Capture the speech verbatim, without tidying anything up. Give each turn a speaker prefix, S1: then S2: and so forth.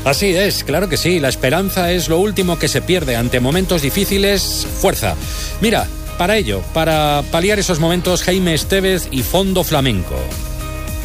S1: Así es, claro que sí. La esperanza es lo último que se pierde ante momentos difíciles. Fuerza. Mira, para ello, para paliar esos momentos, Jaime Estévez y Fondo Flamenco.